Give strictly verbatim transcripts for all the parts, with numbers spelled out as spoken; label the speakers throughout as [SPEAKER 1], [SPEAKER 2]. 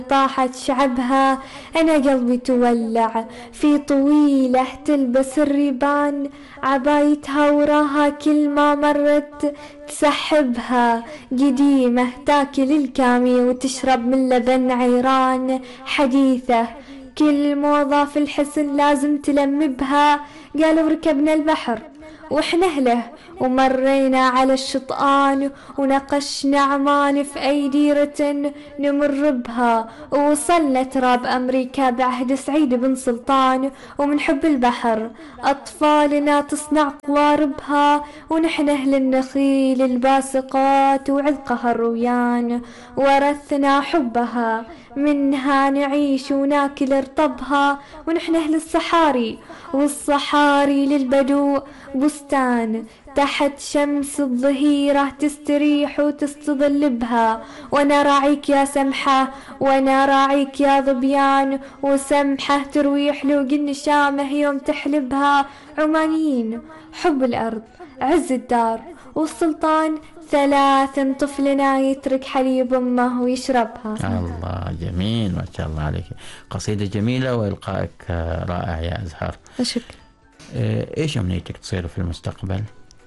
[SPEAKER 1] طاحت شعبها أنا قلبي تولع، في طويلة تلبس الريبان عبايتها وراها كل ما مرت تسحبها، قديمة تاكل الكامي وتشرب من لبن عيران، حديثة كل موضة في الحسن لازم تلمبها. قالوا ركبنا البحر وإحنا أهله ومرينا على الشطآن ونقشنا عمان في أي ديرة نمر بها، ووصلنا تراب أمريكا بعهد سعيد بن سلطان، ومن حب البحر أطفالنا تصنع قواربها، ونحن أهل النخيل الباسقات وعذقها الرويان، ورثنا حبها منها نعيش وناكل رطبها، ونحن أهل الصحاري والصحاري للبدو بستان، تحت شمس الظهيرة تستريح وتستظل بها، وانا راعيك يا سمحة وانا راعيك يا ظبيان، وسمحة ترويح لوق النشامة يوم تحلبها، عمانيين حب الأرض عز الدار والسلطان، ثلاث طفلنا يترك حليب أمه ويشربها.
[SPEAKER 2] الله جميل ما شاء الله عليك، قصيدة جميلة وإلقائك رائع يا أزهار.
[SPEAKER 1] شكرا.
[SPEAKER 2] إيش أمنيتك تصير في المستقبل؟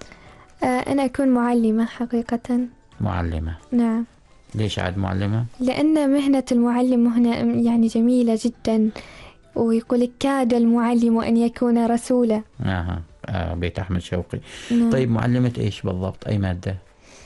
[SPEAKER 1] أنا أكون معلمة حقيقة.
[SPEAKER 2] معلمة؟
[SPEAKER 1] نعم.
[SPEAKER 2] ليش عاد معلمة؟
[SPEAKER 1] لأن مهنة المعلم مهنة يعني جميلة جدا، ويقول كاد المعلم أن يكون رسولا.
[SPEAKER 2] آه. آه بيت أحمد شوقي.
[SPEAKER 1] نعم.
[SPEAKER 2] طيب معلمة إيش بالضبط؟ أي مادة؟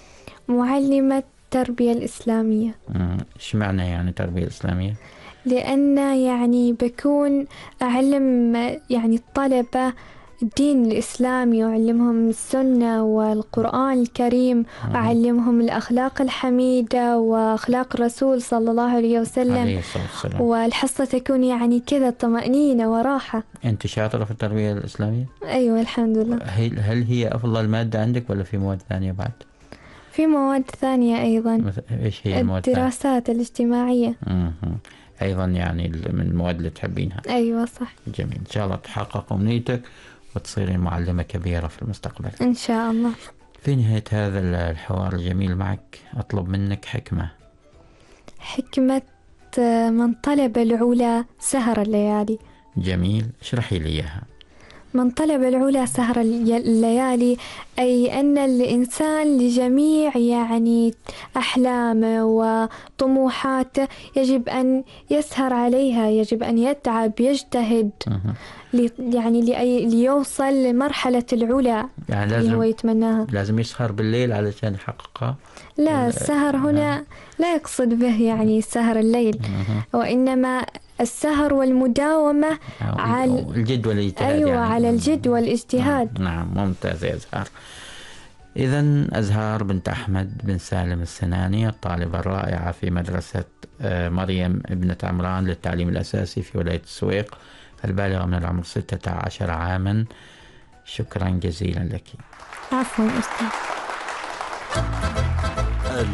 [SPEAKER 1] معلمة التربية الإسلامية.
[SPEAKER 2] إيش معنى يعني تربية إسلامية؟
[SPEAKER 1] لأن يعني بكون أعلم يعني الطلبة الدين الإسلامي، وأعلمهم السنة والقرآن الكريم، وأعلمهم الأخلاق الحميدة وأخلاق الرسول صلى الله عليه وسلم،
[SPEAKER 2] عليه الصلاة والسلام.
[SPEAKER 1] والحصة تكون يعني كذا طمأنينة وراحة.
[SPEAKER 2] أنت شاطرة في التربية الإسلامية؟
[SPEAKER 1] أيوة الحمد لله.
[SPEAKER 2] هل, هل هي أفضل مادة عندك ولا في مواد ثانية بعد؟
[SPEAKER 1] في مواد ثانية أيضا.
[SPEAKER 2] إيش هي المواد؟
[SPEAKER 1] الدراسات الاجتماعية.
[SPEAKER 2] مم. أيضا يعني من المواد اللي تحبينها.
[SPEAKER 1] أيوة صح.
[SPEAKER 2] جميل، إن شاء الله تحقق أمنيتك وتصيرين معلمة كبيرة في المستقبل
[SPEAKER 1] إن شاء الله.
[SPEAKER 2] في نهاية هذا الحوار الجميل معك أطلب منك حكمة.
[SPEAKER 1] حكمة من طلب العلا سهر الليالي.
[SPEAKER 2] جميل، اشرحي لي إياها.
[SPEAKER 1] من طلب العلا سهر الليالي أي أن الإنسان لجميع يعني أحلامه وطموحاته يجب أن يسهر عليها، يجب أن يتعب يجتهد لي يعني لأي ليوصل لمرحلة العلا
[SPEAKER 2] يعني
[SPEAKER 1] اللي هو يتمناها.
[SPEAKER 2] لازم يسهر بالليل علشان يحققها؟
[SPEAKER 1] لا، السهر هنا لا يقصد به يعني سهر الليل، وإنما السهر والمداومة على
[SPEAKER 2] الجد والاجتهاد.
[SPEAKER 1] أيوة
[SPEAKER 2] يعني.
[SPEAKER 1] على الجد والاجتهاد.
[SPEAKER 2] نعم ممتاز يا أزهار. إذن أزهار بنت أحمد بن سالم السناني، الطالبة الرائعة في مدرسة مريم ابنة عمران للتعليم الأساسي في ولاية السويق، البالغة من العمر ستة عشر عاما. شكرا جزيلا لك.
[SPEAKER 1] عفوا أستاذ.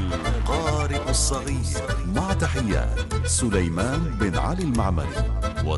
[SPEAKER 3] القارئ الصغير، مع تحيات سليمان بن علي المعمري.